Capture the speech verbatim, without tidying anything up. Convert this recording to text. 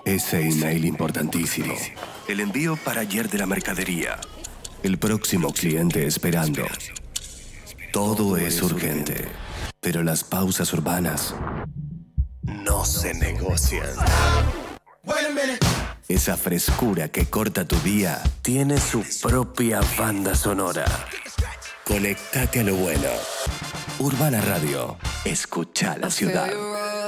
Ese email importantísimo. El envío para ayer de la mercadería. El próximo cliente esperando. Todo es urgente, pero las pausas urbanas no se negocian. Esa frescura que corta tu día tiene su propia banda sonora. Conectate a lo bueno. Urbana Radio. Escucha la ciudad.